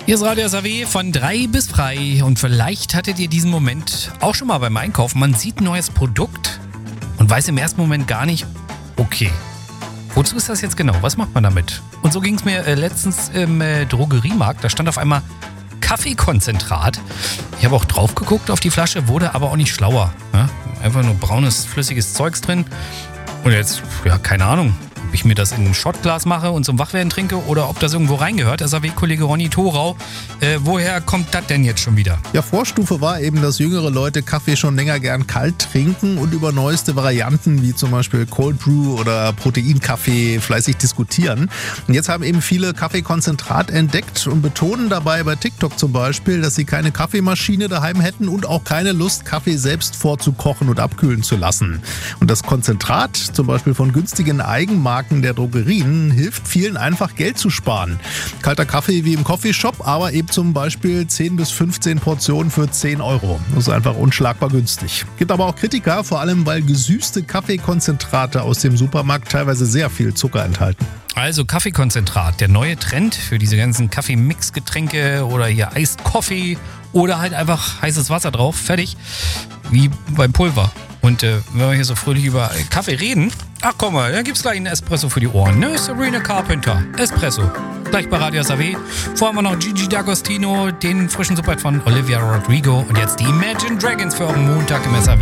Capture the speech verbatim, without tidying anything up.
Hier ist Radio S A W von drei bis frei und vielleicht hattet ihr diesen Moment auch schon mal beim Einkaufen. Man sieht ein neues Produkt und weiß im ersten Moment gar nicht, okay, wozu ist das jetzt genau? Was macht man damit? Und so ging es mir äh, letztens im äh, Drogeriemarkt. Da stand auf einmal Kaffeekonzentrat. Ich habe auch drauf geguckt auf die Flasche, wurde aber auch nicht schlauer. Ne? Einfach nur braunes, flüssiges Zeugs drin. Und jetzt, ja, keine Ahnung, ob ich mir das in ein Schottglas mache und zum Wachwerden trinke oder ob das irgendwo reingehört. S A W-Kollege Ronny Thorau, äh, woher kommt das denn jetzt schon wieder? Ja, Vorstufe war eben, dass jüngere Leute Kaffee schon länger gern kalt trinken und über neueste Varianten wie zum Beispiel Cold Brew oder Proteinkaffee fleißig diskutieren. Und jetzt haben eben viele Kaffeekonzentrat entdeckt und betonen dabei bei TikTok zum Beispiel, dass sie keine Kaffeemaschine daheim hätten und auch keine Lust, Kaffee selbst vorzukochen und abkühlen zu lassen. Und das Konzentrat, zum Beispiel von günstigen Eigenmarken der Drogerien, hilft vielen einfach Geld zu sparen. Kalter Kaffee wie im Coffeeshop, aber eben zum Beispiel zehn bis fünfzehn Portionen für zehn Euro. Das ist einfach unschlagbar günstig. Gibt aber auch Kritiker, vor allem weil gesüßte Kaffeekonzentrate aus dem Supermarkt teilweise sehr viel Zucker enthalten. Also Kaffeekonzentrat, der neue Trend für diese ganzen Kaffeemix-Getränke oder hier Iced Coffee oder halt einfach heißes Wasser drauf, fertig, wie beim Pulver. Und äh, wenn wir hier so fröhlich über Kaffee reden, ach komm mal, dann gibt's gleich einen Espresso für die Ohren, ne? Sabrina Carpenter, Espresso. Gleich bei Radio S A W. Vorher haben wir noch Gigi D'Agostino, den frischen Super von Olivia Rodrigo und jetzt die Imagine Dragons für euren Montag im S A W.